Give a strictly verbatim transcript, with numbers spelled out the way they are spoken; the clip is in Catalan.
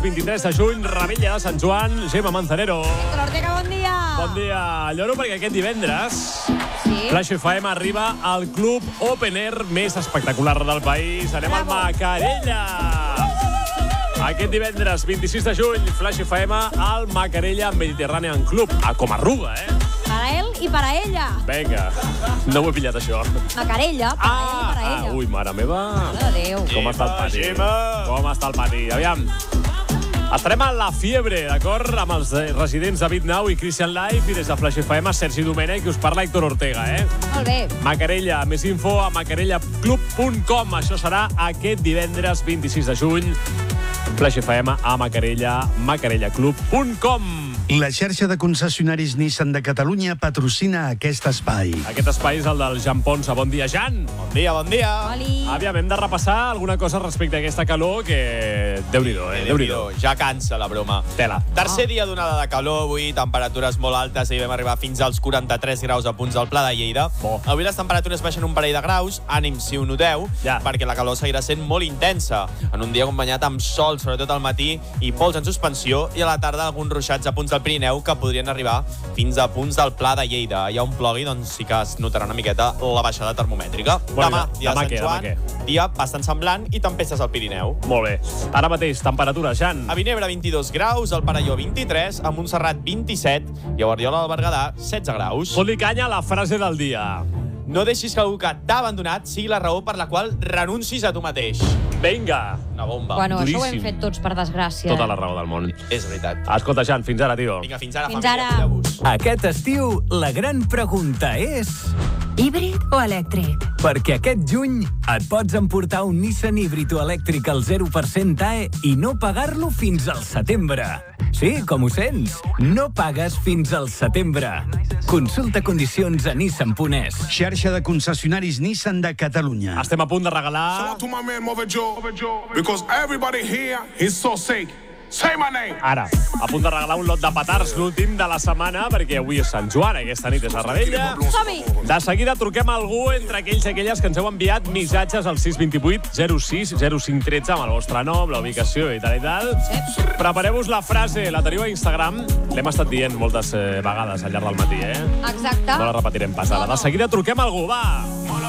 vint-i-tres de juny, Rebella de Sant Joan, Gemma Manzanero. Héctor Ortega, bon dia. Bon dia. Lloro perquè aquest divendres Sí. Flash F M arriba al club open air més espectacular del país. Anem Bravo. al Macarella. Aquest divendres, vint-i-sis de juny, Flash F M al Macarella Mediterranean Club, a Comarruga, eh? Para él i para ella. Vinga, no ho he pillat, això. Macarella, para él i para ah, ella. ui, mare meva. Mare de Déu. Com està el pati? Gemma. Com està el pati? Aviam. Estarem a La Fiebre, d'acord? Amb els residents David Nau i Christian Life i des de Flash F M, Sergi Domènech, i us parla Héctor Ortega, eh? Molt bé. Macarella, més info a macarella club punt com. Això serà aquest divendres vint-i-sis de juny. Flash F M a Macarella, macarella club punt com. La xarxa de concessionaris Nissan de Catalunya patrocina aquest espai. Aquest espai és el del Jan Ponsa. Bon dia, Jan. Bon dia, bon dia. Oli. Aviam, hem de repassar alguna cosa respecte a aquesta calor que... Déu-n'hi-do, eh? Déu-n'hi-do. Ja cansa la broma. Tela. Tercer dia d'onada de calor avui, temperatures molt altes, ahir vam arribar fins als quaranta-tres graus a punts del Pla de Lleida. Bo. Avui les temperatures baixen un parell de graus, ànim si ho noteu, Ja. perquè la calor seguirà sent molt intensa. En un dia acompanyat amb sol, sobretot al matí, i pols en suspensió, i a la tarda alguns ruixats a punts del Pirineu que podrien arribar fins a punts del Pla de Lleida. Hi ha un plogui, doncs sí que es notarà una miqueta la baixada termomètrica. Bueno, demà, dia demà de què, Sant Joan, demà dia bastant semblant i tempestes al Pirineu. Molt bé. Ara mateix, temperatura, Jan. A Vinebre, vint-i-dos graus, al Parelló, vint-i-tres, a Montserrat, vint-i-set, i a Guardiola del Berguedà, setze graus. Fot-li canya a la frase del dia. No deixis que algú que t'ha abandonat sigui la raó per la qual renuncis a tu mateix. Vinga. Una bomba. Bueno, això ho duríssim. hem fet tots, per desgràcia. Tota la raó del món. És veritat. Escolta, Jan, fins ara, tio. Vinga, fins ara, Fins família. ara. Cuideu-vos. Aquest estiu, la gran pregunta és... Híbrid o elèctric? Perquè aquest juny et pots emportar un Nissan híbrid o elèctric al zero per cent A E i no pagar-lo fins al setembre. Sí, com ho sents? No pagues fins al setembre. Consulta condicions a nissan punt es. Xarxa de concessionaris Nissan de Catalunya. Estem a punt de Shout regalar... out to my man Mother Joe, because everybody here is so sick. Say my name. Ara, a punt de regalar un lot de petards, l'últim de la setmana, perquè avui és Sant Joan, aquesta nit és a Rebella. Som-hi. De seguida truquem a algú entre aquells i aquelles que ens heu enviat missatges al sis dos vuit zero sis zero cinc un tres amb el vostre nom, la ubicació i tal i tal. Prepareu-vos la frase, la teniu a Instagram. L'hem estat dient moltes eh, vegades al llarg del matí, eh? Exacte. No la repetirem pas ara. De seguida truquem a algú, va!